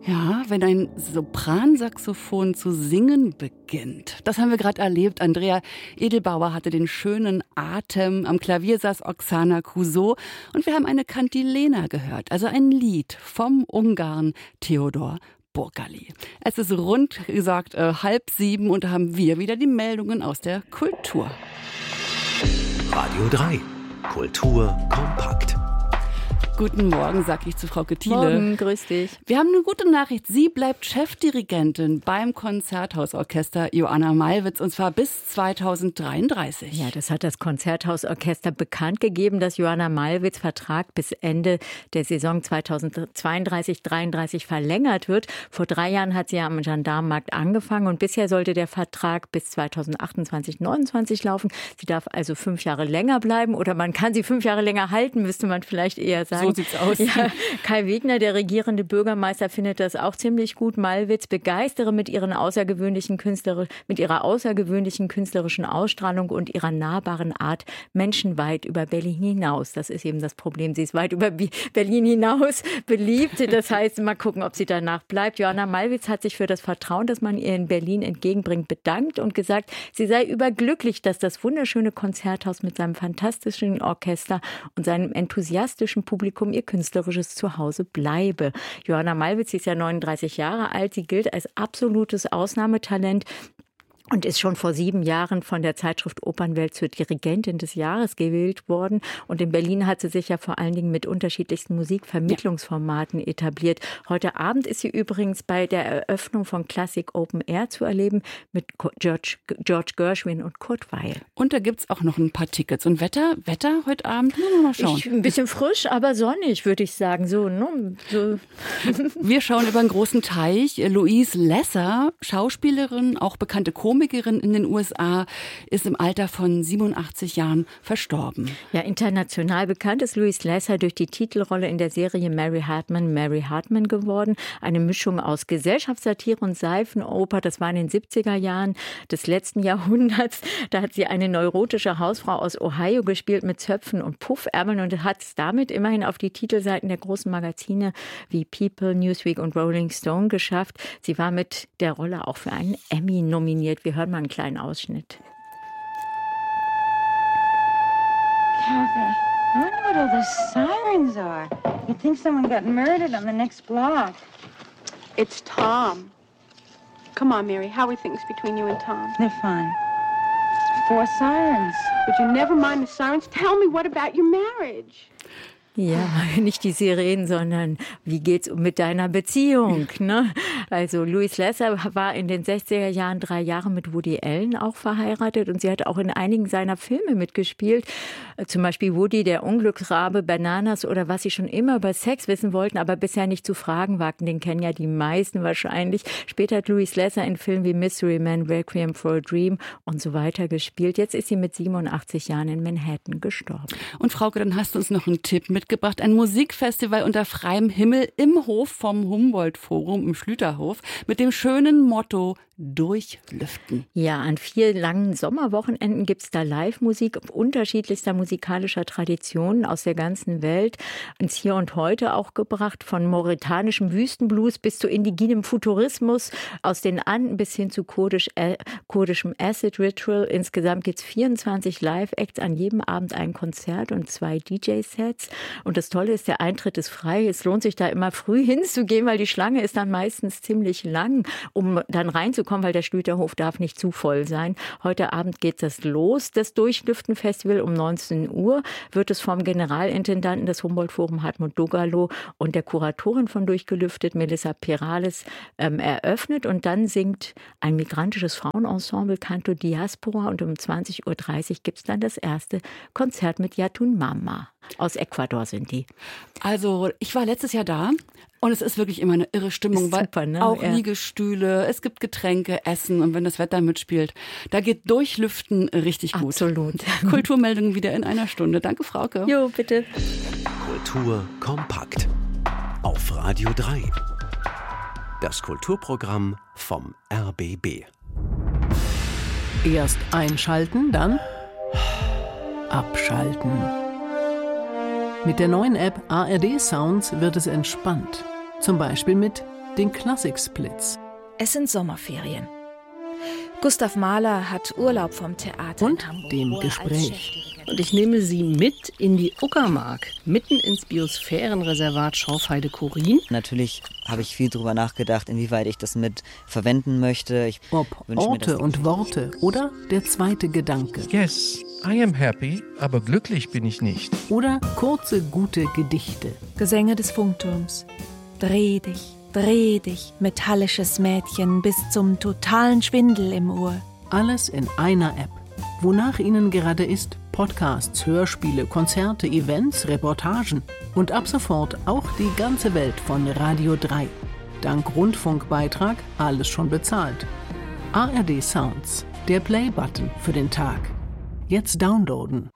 Ja, wenn ein Sopransaxophon zu singen beginnt. Das haben wir gerade erlebt. Andrea Edelbauer hatte den schönen Atem. Am Klavier saß Oksana Kuso. Und wir haben eine Kantilena gehört, also ein Lied vom Ungarn Theodor Burgali. Es ist rund gesagt 6:30 und da haben wir wieder die Meldungen aus der Kultur. Radio 3. Kultur kompakt. Guten Morgen, sag ich zu Frau Thiele. Morgen, grüß dich. Wir haben eine gute Nachricht. Sie bleibt Chefdirigentin beim Konzerthausorchester Joanna Malwitz und zwar bis 2033. Ja, das hat das Konzerthausorchester bekannt gegeben, dass Joanna Malwitz Vertrag bis Ende der Saison 2032/33 verlängert wird. Vor 3 Jahren hat sie ja am Gendarmenmarkt angefangen und bisher sollte der Vertrag bis 2028/29 laufen. Sie darf also 5 Jahre länger bleiben oder man kann sie 5 Jahre länger halten, müsste man vielleicht eher sagen. So sieht's aus. Ja, Kai Wegner, der regierende Bürgermeister, findet das auch ziemlich gut. Malwitz begeistere mit ihrer außergewöhnlichen künstlerischen Ausstrahlung und ihrer nahbaren Art Menschen weit über Berlin hinaus. Das ist eben das Problem. Sie ist weit über Berlin hinaus beliebt. Das heißt, mal gucken, ob sie danach bleibt. Joanna Malwitz hat sich für das Vertrauen, das man ihr in Berlin entgegenbringt, bedankt und gesagt, sie sei überglücklich, dass das wunderschöne Konzerthaus mit seinem fantastischen Orchester und seinem enthusiastischen Publikum ihr künstlerisches Zuhause bleibe. Joanna Malwitz ist ja 39 Jahre alt. Sie gilt als absolutes Ausnahmetalent und ist schon vor 7 Jahren von der Zeitschrift Opernwelt zur Dirigentin des Jahres gewählt worden. Und in Berlin hat sie sich ja vor allen Dingen mit unterschiedlichsten Musikvermittlungsformaten etabliert. Heute Abend ist sie übrigens bei der Eröffnung von Classic Open Air zu erleben mit George Gershwin und Kurt Weill. Und da gibt's auch noch ein paar Tickets. Und Wetter heute Abend? Mal schauen. Ein bisschen frisch, aber sonnig, würde ich sagen. So. Wir schauen über einen großen Teich. Louise Lesser, Schauspielerin, auch bekannte Komikerin in den USA, ist im Alter von 87 Jahren verstorben. Ja, international bekannt ist Louise Lesser durch die Titelrolle in der Serie Mary Hartman geworden. Eine Mischung aus Gesellschaftssatire und Seifenoper. Das war in den 70er Jahren des letzten Jahrhunderts. Da hat sie eine neurotische Hausfrau aus Ohio gespielt mit Zöpfen und Puffärmeln und hat es damit immerhin auf die Titelseiten der großen Magazine wie People, Newsweek und Rolling Stone geschafft. Sie war mit der Rolle auch für einen Emmy nominiert. Wir hören mal einen kleinen Ausschnitt. Kathy, I wonder what all those sirens are. You'd think someone got murdered on the next block. It's Tom. Come on, Mary. How are things between you and Tom? They're fine. 4 sirens. Would you never mind the sirens? Tell me, what about your marriage? Ja, nicht die Sirenen, sondern wie geht's mit deiner Beziehung? Ne? Also Louise Lesser war in den 60er Jahren 3 Jahre mit Woody Allen auch verheiratet und sie hat auch in einigen seiner Filme mitgespielt. Zum Beispiel Woody, der Unglücksrabe, Bananas oder was sie schon immer über Sex wissen wollten, aber bisher nicht zu fragen wagten. Den kennen ja die meisten wahrscheinlich. Später hat Louise Lesser in Filmen wie Mystery Man, Requiem for a Dream und so weiter gespielt. Jetzt ist sie mit 87 Jahren in Manhattan gestorben. Und Frauke, dann hast du uns noch einen Tipp mitgebracht. Ein Musikfestival unter freiem Himmel im Hof vom Humboldt-Forum im Schlüterhof mit dem schönen Motto Durchlüften. Ja, an 4 langen Sommerwochenenden gibt es da Live-Musik unterschiedlichster musikalischer Traditionen aus der ganzen Welt. Ins Hier und Heute auch gebracht, von mauretanischem Wüstenblues bis zu indiginem Futurismus, aus den Anden bis hin zu kurdischem Acid Ritual. Insgesamt gibt es 24 Live-Acts, an jedem Abend ein Konzert und 2 DJ-Sets. Und das Tolle ist, der Eintritt ist frei. Es lohnt sich da immer früh hinzugehen, weil die Schlange ist dann meistens ziemlich lang, um dann reinzukommen, weil der Schlüterhof darf nicht zu voll sein. Heute Abend geht das los, das Durchlüften-Festival. Um 19 Uhr wird es vom Generalintendanten des Humboldt-Forum Hartmut Dogalo und der Kuratorin von Durchgelüftet, Melissa Perales, eröffnet. Und dann singt ein migrantisches Frauenensemble Canto Diaspora und um 20:30 Uhr gibt es dann das erste Konzert mit Yatun Mama. Aus Ecuador sind die. Also ich war letztes Jahr da und es ist wirklich immer eine irre Stimmung, weil super, ne? Auch Liegestühle, es gibt Getränke, Essen und wenn das Wetter mitspielt, da geht Durchlüften richtig gut. Absolut. Kulturmeldungen wieder in einer Stunde. Danke, Frauke. Jo, bitte. Kultur kompakt. Auf Radio 3. Das Kulturprogramm vom RBB. Erst einschalten, dann abschalten. Mit der neuen App ARD Sounds wird es entspannt. Zum Beispiel mit den Klassiksplitz. Es sind Sommerferien. Gustav Mahler hat Urlaub vom Theater und in Hamburg, dem Gespräch. Und ich nehme Sie mit in die Uckermark, mitten ins Biosphärenreservat Schorfheide-Chorin. Natürlich habe ich viel darüber nachgedacht, inwieweit ich das mit verwenden möchte. Ob Orte und Worte oder der zweite Gedanke. Yes, I am happy, aber glücklich bin ich nicht. Oder kurze, gute Gedichte. Gesänge des Funkturms. Dreh dich, metallisches Mädchen, bis zum totalen Schwindel im Ohr. Alles in einer App. Wonach Ihnen gerade ist, Podcasts, Hörspiele, Konzerte, Events, Reportagen und ab sofort auch die ganze Welt von Radio 3. Dank Rundfunkbeitrag alles schon bezahlt. ARD Sounds, der Play-Button für den Tag. Jetzt downloaden.